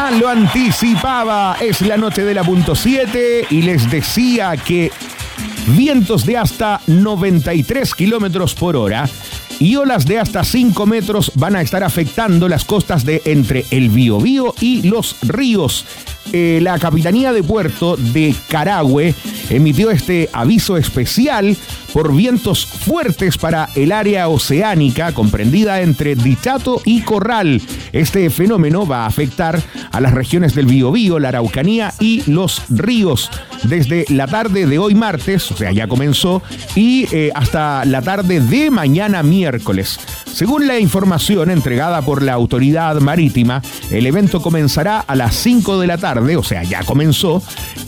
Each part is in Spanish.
Ya lo anticipaba, es la noche de la .7 y les decía que vientos de hasta 93 kilómetros por hora y olas de hasta 5 metros van a estar afectando las costas de entre el Biobío y los ríos. La Capitanía de Puerto de Carahue emitió este aviso especial por vientos fuertes para el área oceánica comprendida entre Dichato y Corral. Este fenómeno va a afectar a las regiones del Biobío, la Araucanía y los ríos desde la tarde de hoy martes, o sea, ya comenzó, y hasta la tarde de mañana miércoles. Según la información entregada por la autoridad marítima, el evento comenzará a las 5 de la tarde, o sea, ya comenzó,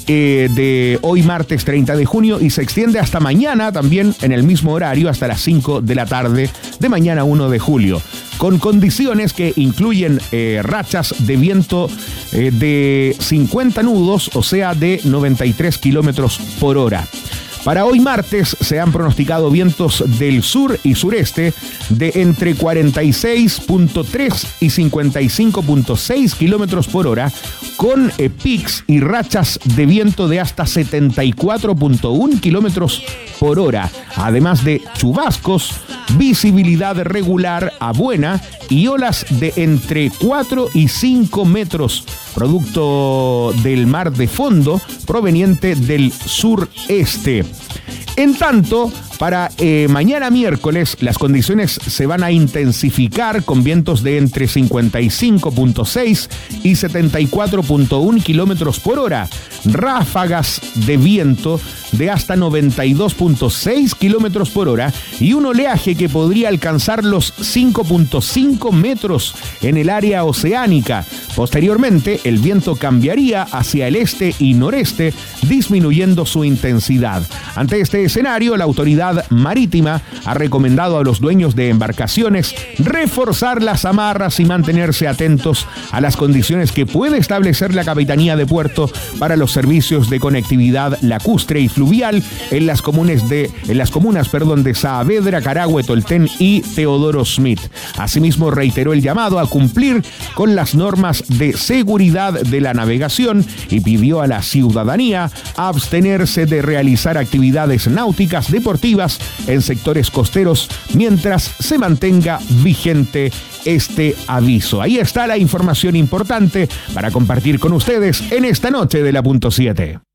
de hoy martes 30 de junio y se extiende hasta mañana también en el mismo horario, hasta las 5 de la tarde de mañana 1 de julio. Con condiciones que incluyen rachas de viento de 50 nudos, o sea, de 93 kilómetros por hora. Para hoy martes se han pronosticado vientos del sur y sureste de entre 46.3 y 55.6 kilómetros por hora, con pics y rachas de viento de hasta 74.1 kilómetros por hora, además de chubascos, visibilidad regular a buena y olas de entre 4 y 5 metros, producto del mar de fondo proveniente del sureste. En tanto, para mañana miércoles las condiciones se van a intensificar con vientos de entre 55.6 y 74.1 kilómetros por hora, ráfagas de viento de hasta 92.6 kilómetros por hora y un oleaje que podría alcanzar los 5.5 metros en el área oceánica. Posteriormente, el viento cambiaría hacia el este y noreste, disminuyendo su intensidad. Ante este escenario, la autoridad marítima ha recomendado a los dueños de embarcaciones reforzar las amarras y mantenerse atentos a las condiciones que puede establecer la Capitanía de Puerto para los servicios de conectividad lacustre y fluvial en las comunas de Saavedra, Carahue, Tolten y Teodoro Smith. Asimismo, reiteró el llamado a cumplir con las normas de seguridad de la navegación y pidió a la ciudadanía abstenerse de realizar actividades náuticas deportivas en sectores costeros mientras se mantenga vigente este aviso. Ahí está la información importante para compartir con ustedes en esta noche de la .7.